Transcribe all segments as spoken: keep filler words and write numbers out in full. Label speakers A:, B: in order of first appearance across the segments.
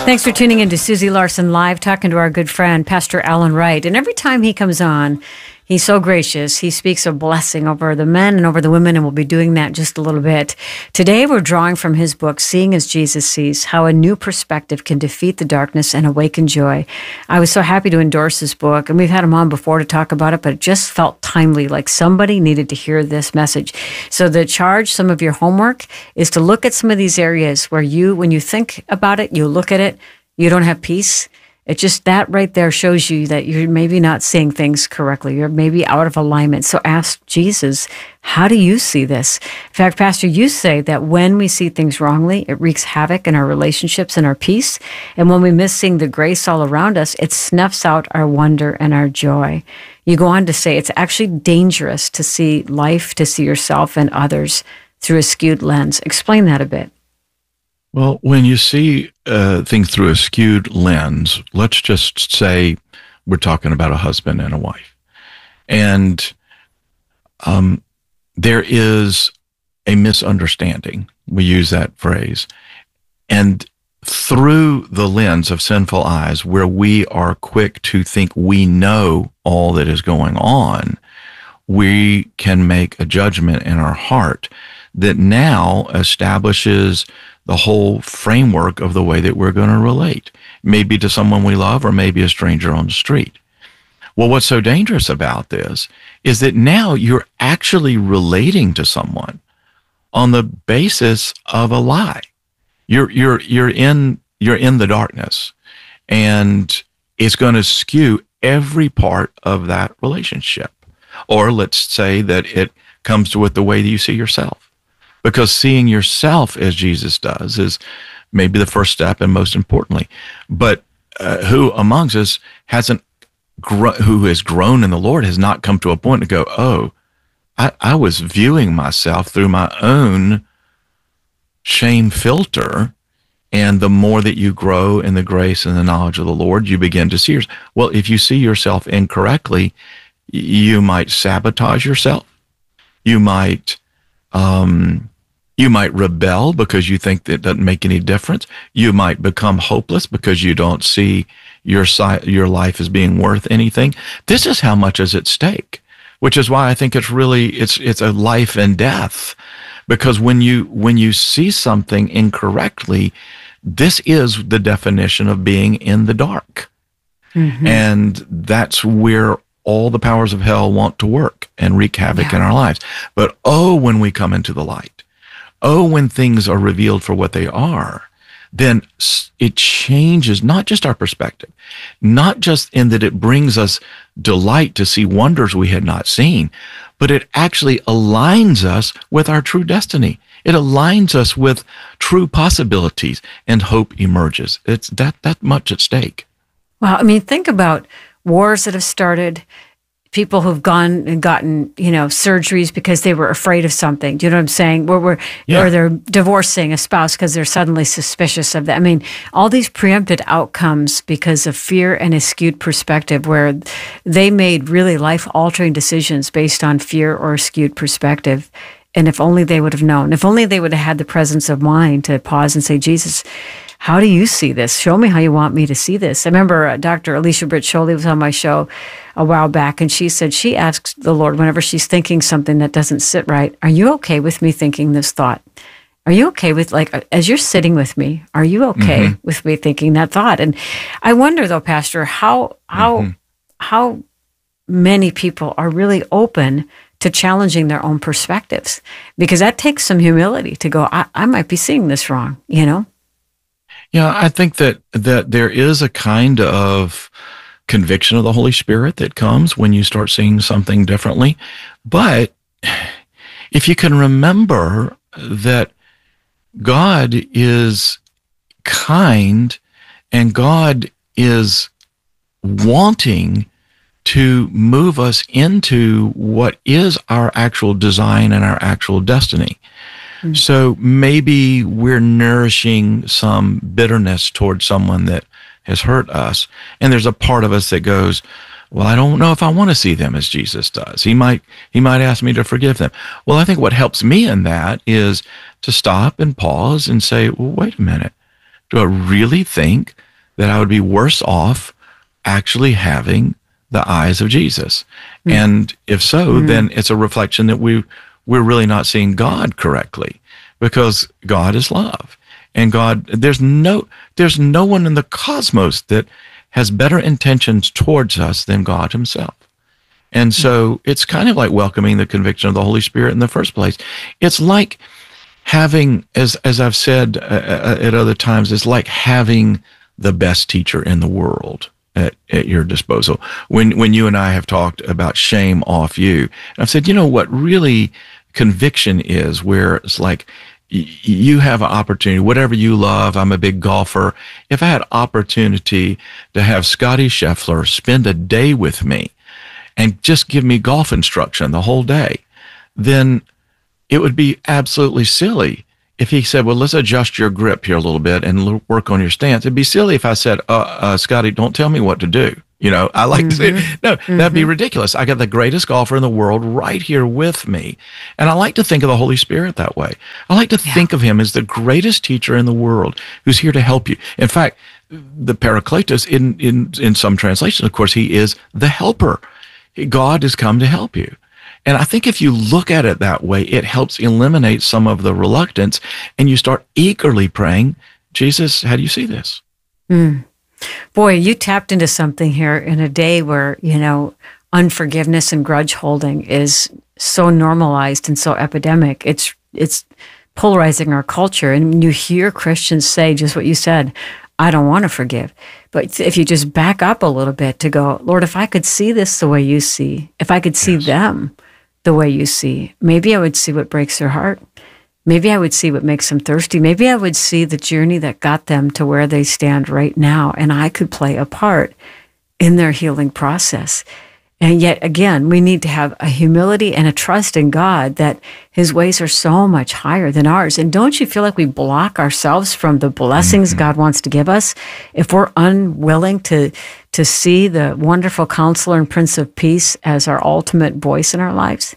A: Thanks for tuning in to Susie Larson Live, talking to our good friend, Pastor Alan Wright. And every time he comes on, he's so gracious. He speaks a blessing over the men and over the women, and we'll be doing that just a little bit. Today, we're drawing from his book, Seeing as Jesus Sees, How a New Perspective Can Defeat the Darkness and Awaken Joy. I was so happy to endorse this book, and we've had him on before to talk about it, but it just felt timely, like somebody needed to hear this message. So the charge, some of your homework, is to look at some of these areas where you, when you think about it, you look at it, you don't have peace. It just, that right there shows you that you're maybe not seeing things correctly. You're maybe out of alignment. So ask Jesus, how do you see this? In fact, Pastor, you say that when we see things wrongly, it wreaks havoc in our relationships and our peace. And when we miss seeing the grace all around us, it snuffs out our wonder and our joy. You go on to say it's actually dangerous to see life, to see yourself and others through a skewed lens. Explain that a bit.
B: Well, when you see uh, things through a skewed lens, let's just say we're talking about a husband and a wife. And um, there is a misunderstanding. We use that phrase. And through the lens of sinful eyes, where we are quick to think we know all that is going on, we can make a judgment in our heart that now establishes the whole framework of the way that we're going to relate, maybe to someone we love or maybe a stranger on the street. Well, what's so dangerous about this is that now you're actually relating to someone on the basis of a lie. You're you're you're in you're in the darkness, and it's going to skew every part of that relationship. Or let's say that it comes to with the way that you see yourself. Because seeing yourself as Jesus does is maybe the first step and most importantly. But uh, who amongst us hasn't, gr- who has grown in the Lord has not come to a point to go, oh, I, I was viewing myself through my own shame filter. And the more that you grow in the grace and the knowledge of the Lord, you begin to see yourself. Well, if you see yourself incorrectly, you might sabotage yourself. You might Um, you might rebel because you think that it doesn't make any difference. You might become hopeless because you don't see your si- your life as being worth anything. This is how much is at stake, which is why I think it's really, it's, it's a life and death. Because when you, when you see something incorrectly, this is the definition of being in the dark. Mm-hmm. And that's where all the powers of hell want to work and wreak havoc yeah. in our lives. But oh, when we come into the light, oh, when things are revealed for what they are, then it changes not just our perspective, not just in that it brings us delight to see wonders we had not seen, but it actually aligns us with our true destiny. It aligns us with true possibilities, and hope emerges. It's that, that much at stake.
A: Well, I mean, think about wars that have started, people who've gone and gotten, you know, surgeries because they were afraid of something. Do you know what I'm saying? Where we're, yeah. Or they're divorcing a spouse because they're suddenly suspicious of that. I mean, all these preempted outcomes because of fear and a skewed perspective, where they made really life-altering decisions based on fear or a skewed perspective. And if only they would have known, if only they would have had the presence of mind to pause and say, Jesus, how do you see this? Show me how you want me to see this. I remember uh, Doctor Alicia Britt Chole was on my show a while back, and she said she asks the Lord whenever she's thinking something that doesn't sit right, are you okay with me thinking this thought? Are you okay with, like, as you're sitting with me, are you okay mm-hmm. with me thinking that thought? And I wonder, though, Pastor, how how mm-hmm. how many people are really open to challenging their own perspectives? Because that takes some humility to go, I, I might be seeing this wrong, you know?
B: Yeah, I think that that there is a kind of conviction of the Holy Spirit that comes when you start seeing something differently. But if you can remember that God is kind and God is wanting to move us into what is our actual design and our actual destiny. Mm-hmm. So maybe we're nourishing some bitterness towards someone that has hurt us. And there's a part of us that goes, well, I don't know if I want to see them as Jesus does. He might, he might ask me to forgive them. Well, I think what helps me in that is to stop and pause and say, well, wait a minute. Do I really think that I would be worse off actually having the eyes of Jesus? Mm. And if so, mm. then it's a reflection that we, we're really not seeing God correctly, because God is love. And God, there's no, there's no one in the cosmos that has better intentions towards us than God himself. And so it's kind of like welcoming the conviction of the Holy Spirit in the first place. It's like having, as as I've said uh, at other times, it's like having the best teacher in the world at, at your disposal. When when you and I have talked about shame off you, I've said, you know what really conviction is, where it's like, you have an opportunity, whatever you love. I'm a big golfer. If I had opportunity to have Scotty Scheffler spend a day with me and just give me golf instruction the whole day, then it would be absolutely silly if he said, well, let's adjust your grip here a little bit and work on your stance. It'd be silly if I said, uh, uh, Scotty, don't tell me what to do. You know, I like mm-hmm. to say, no, mm-hmm. that'd be ridiculous. I got the greatest golfer in the world right here with me. And I like to think of the Holy Spirit that way. I like to yeah. think of him as the greatest teacher in the world who's here to help you. In fact, the Parakletos, in, in, in some translations, of course, he is the helper. God has come to help you. And I think if you look at it that way, it helps eliminate some of the reluctance, and you start eagerly praying, Jesus, how do you see this?
A: Mm. Boy, you tapped into something here in a day where, you know, unforgiveness and grudge holding is so normalized and so epidemic. It's it's polarizing our culture. And you hear Christians say just what you said, I don't want to forgive. But if you just back up a little bit to go, Lord, if I could see this the way you see, if I could see yes. them the way you see, maybe I would see what breaks their heart. Maybe I would see what makes them thirsty. Maybe I would see the journey that got them to where they stand right now, and I could play a part in their healing process. And yet again, we need to have a humility and a trust in God that his ways are so much higher than ours. And don't you feel like we block ourselves from the blessings mm-hmm. God wants to give us if we're unwilling to, to see the wonderful Counselor and Prince of Peace as our ultimate voice in our lives?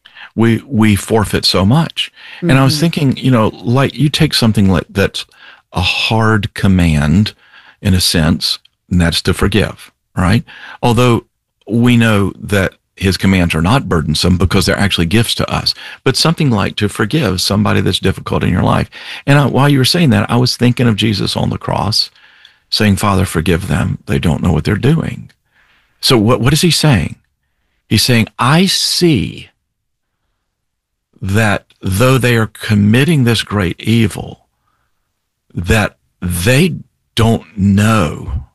B: We we forfeit so much. Mm-hmm. And I was thinking, you know, like you take something like that's a hard command in a sense, and that's to forgive, right? Although we know that his commands are not burdensome because they're actually gifts to us. But something like to forgive somebody that's difficult in your life. And I, while you were saying that, I was thinking of Jesus on the cross saying, Father, forgive them. They don't know what they're doing. So what what is he saying? He's saying, I see that though they are committing this great evil, that they don't know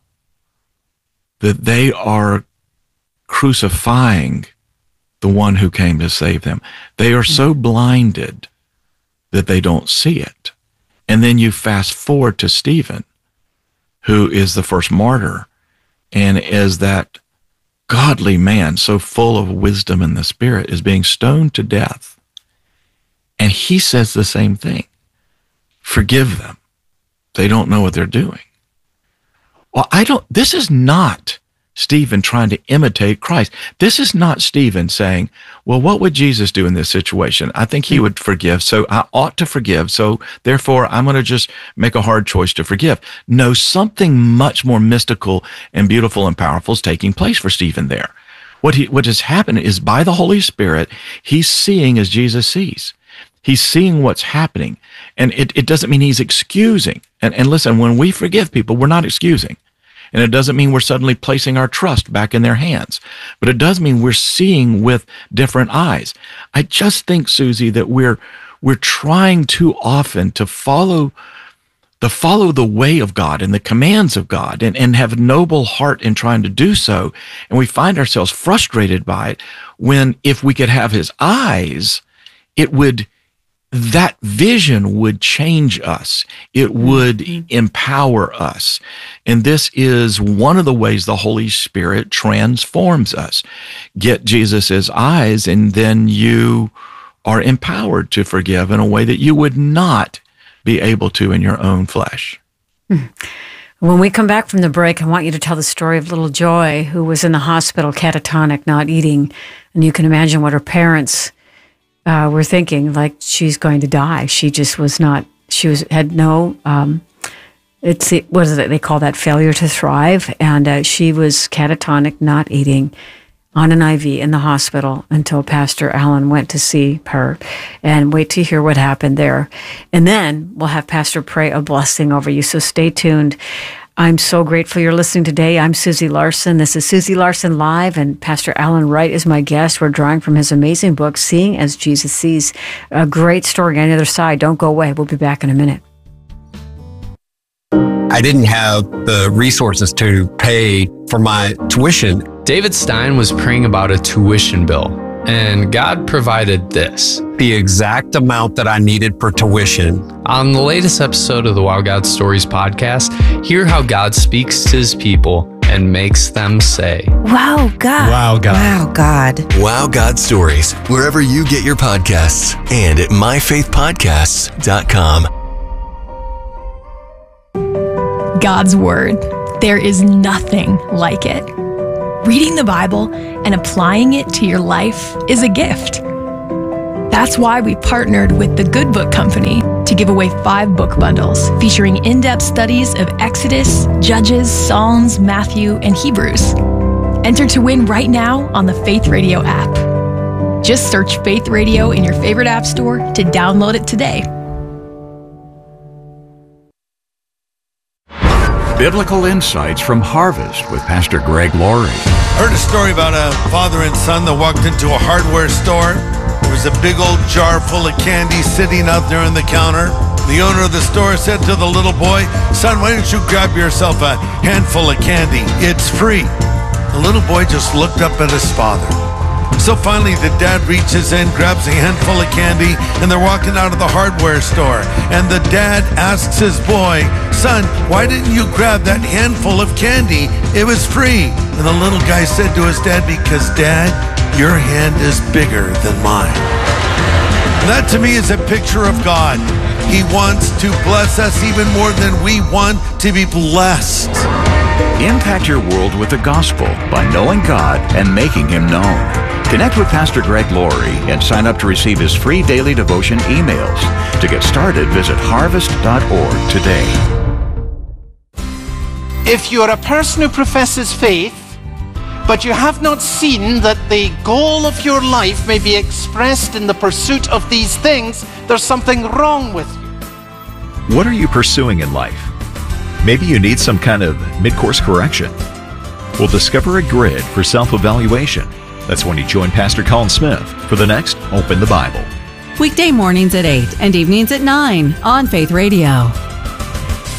B: that they are crucifying the one who came to save them. They are so blinded that they don't see it. And then you fast forward to Stephen, who is the first martyr, and as that godly man, so full of wisdom in the Spirit, is being stoned to death. And he says the same thing. Forgive them. They don't know what they're doing. Well, I don't, this is not Stephen trying to imitate Christ. This is not Stephen saying, well, what would Jesus do in this situation? I think he would forgive, so I ought to forgive, so therefore I'm going to just make a hard choice to forgive. No, something much more mystical and beautiful and powerful is taking place for Stephen there. What he, what has happened is by the Holy Spirit, he's seeing as Jesus sees. He's seeing what's happening. And it, it doesn't mean he's excusing. And, and listen, when we forgive people, we're not excusing. And it doesn't mean we're suddenly placing our trust back in their hands. But it does mean we're seeing with different eyes. I just think, Susie, that we're we're trying too often to follow the follow the way of God and the commands of God and, and have a noble heart in trying to do so. And we find ourselves frustrated by it when if we could have his eyes, it would that vision would change us. It would mm-hmm. empower us. And this is one of the ways the Holy Spirit transforms us. Get Jesus's eyes, and then you are empowered to forgive in a way that you would not be able to in your own flesh.
A: When we come back from the break, I want you to tell the story of little Joy, who was in the hospital catatonic, not eating. And you can imagine what her parents Uh, we're thinking like she's going to die. She just was not, she was had no um, it's, what is it? They call that failure to thrive. And uh, she was catatonic, not eating, on an I V in the hospital until Pastor Allen went to see her. And wait to hear what happened there. And then we'll have Pastor pray a blessing over you. So stay tuned. I'm so grateful you're listening today. I'm Susie Larson. This is Susie Larson Live, and Pastor Alan Wright is my guest. We're drawing from his amazing book, Seeing as Jesus Sees. A great story on the other side. Don't go away. We'll be back in a minute.
C: I didn't have the resources to pay for my tuition.
D: David Stein was praying about a tuition bill, and God provided this.
C: The exact amount that I needed for tuition.
D: On the latest episode of the Wow God Stories podcast, hear how God speaks to his people and makes them say,
E: Wow God.
C: Wow God.
E: Wow God.
F: Wow God Stories, wherever you get your podcasts and at my faith podcasts dot com.
G: God's Word. There is nothing like it. Reading the Bible and applying it to your life is a gift. That's why we partnered with the Good Book Company to give away five book bundles featuring in-depth studies of Exodus, Judges, Psalms, Matthew, and Hebrews. Enter to win right now on the Faith Radio app. Just search Faith Radio in your favorite app store to download it today.
H: Biblical Insights from Harvest with Pastor Greg Laurie.
I: Heard a story about a father and son that walked into a hardware store. There was a big old jar full of candy sitting out there on the counter. The owner of the store said to the little boy, "Son, why don't you grab yourself a handful of candy? It's free." The little boy just looked up at his father. So finally the dad reaches in, grabs a handful of candy, and they're walking out of the hardware store. And the dad asks his boy, "Son, why didn't you grab that handful of candy? It was free." And the little guy said to his dad, "Because Dad, your hand is bigger than mine." And that to me is a picture of God. He wants to bless us even more than we want to be blessed.
H: Impact your world with the gospel by knowing God and making Him known. Connect with Pastor Greg Laurie and sign up to receive his free daily devotion emails. To get started, visit harvest dot org today.
J: If you're a person who professes faith, but you have not seen that the goal of your life may be expressed in the pursuit of these things, there's something wrong with you.
K: What are you pursuing in life? Maybe you need some kind of mid-course correction. Well, discover a grid for self-evaluation. That's when you join Pastor Colin Smith for the next Open the Bible.
L: Weekday mornings at eight and evenings at nine on Faith Radio.